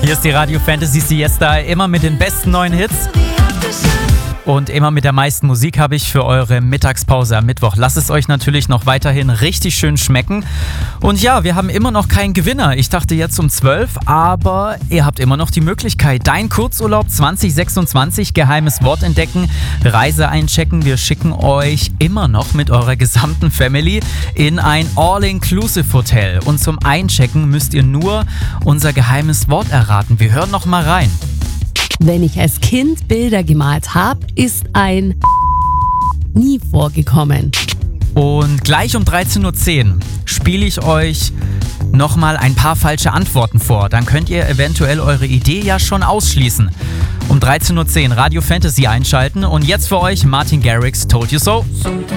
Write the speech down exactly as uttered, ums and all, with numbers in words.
Hier ist die Radio Fantasy Siesta, immer mit den besten neuen Hits. Und immer mit der meisten Musik habe ich für eure Mittagspause am Mittwoch. Lasst es euch natürlich noch weiterhin richtig schön schmecken. Und ja, wir haben immer noch keinen Gewinner. Ich dachte jetzt um zwölf, aber ihr habt immer noch die Möglichkeit. Dein Kurzurlaub zwanzig sechsundzwanzig, geheimes Wort entdecken, Reise einchecken. Wir schicken euch immer noch mit eurer gesamten Family in ein All-Inclusive-Hotel. Und zum Einchecken müsst ihr nur unser geheimes Wort erraten. Wir hören noch mal rein. Wenn ich als Kind Bilder gemalt habe, ist ein nie vorgekommen. Und gleich um dreizehn Uhr zehn spiele ich euch nochmal ein paar falsche Antworten vor. Dann könnt ihr eventuell eure Idee ja schon ausschließen. Um dreizehn Uhr zehn Radio Fantasy einschalten. Und jetzt für euch Martin Garrix, Told You So.